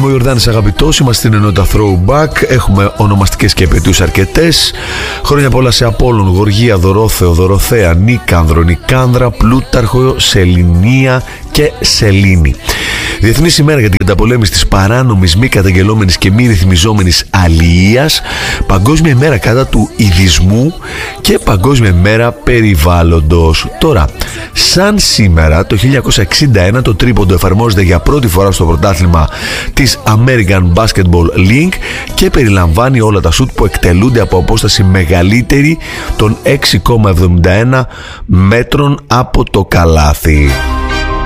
είμαι ο Ιορδάνης αγαπητός, είμαστε στην ενότητα Throwback. Έχουμε ονομαστικές και επετείους αρκετές. Χρόνια πολλά σε Απόλλων, Γοργία, Δωρόθεο, Δωροθέα, Νίκανδρο, Νικάνδρα, Πλούταρχο, Σεληνία και Σελήνη. Διεθνής ημέρα για την καταπολέμηση της παράνομης, μη καταγγελόμενης και μη ρυθμιζόμενης αλιείας, Παγκόσμια ημέρα κατά του ειδισμού και Παγκόσμια ημέρα περιβάλλοντος. Τώρα, σαν σήμερα το 1961 το τρίποντο εφαρμόζεται για πρώτη φορά στο πρωτάθλημα της American Basketball League και περιλαμβάνει όλα τα σουτ που εκτελούνται από απόσταση μεγαλύτερη των 6,71 μέτρων από το καλάθι.